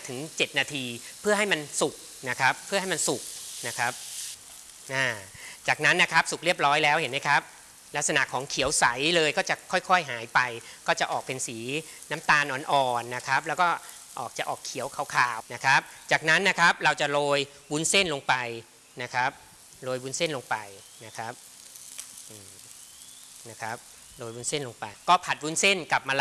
6-7 นาทีเพื่อให้มันสุกนะครับเพื่อให้มันสุกนะครับจากนั้นนะครับสุกเรียบร้อยแล้วเห็นไหมครับลักษณะของเขียวใสเลยก็จะค่อยๆหายไปก็จะออกเป็นสีน้ำตาลอ่อนๆนะครับแล้วก็จะออกเขียวขาวๆนะครับจากนั้นนะครับเราจะโรยวุ้นเส้นลงไปนะครับโรยวุ้นเส้นลงไปนะครับโรยวุ้นเส้นลงไปก็ผัดวุ้นเส้นกับมะระ